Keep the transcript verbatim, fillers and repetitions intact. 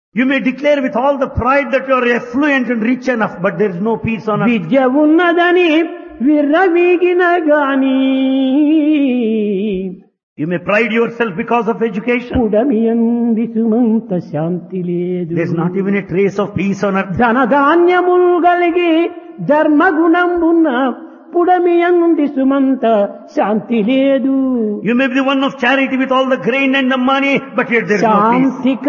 You may declare with all the pride that you are affluent and rich enough, but there is no peace on earth. విద్య ఉన్నదని విర్రవీగిన గాని You may pride yourself because of education. పుడమియంది Sumantha శాంతి లేదు. There is not even a trace of peace on earth. ధనధాన్యములు కలిగి ధర్మగుణంబున్న పుడమియంది సుమంత శాంతి లేదు. You may be the one of charity with all the grain and the money, but yet there is no peace. Shanti